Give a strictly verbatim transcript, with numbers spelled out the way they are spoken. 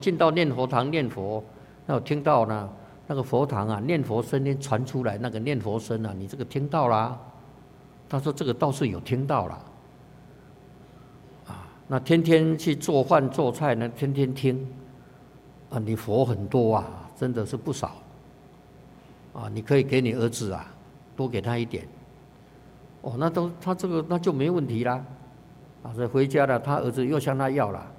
进到念佛堂念佛，那我听到呢，那个佛堂啊，念佛声音传出来，那个念佛声啊，你这个听到啦？他说这个倒是有听到啦。啊，那天天去做饭做菜呢，天天听，啊，你佛很多啊，真的是不少。啊，你可以给你儿子啊，多给他一点。哦，那都他这个那就没问题啦。啊，所以回家了，他儿子又向他要了。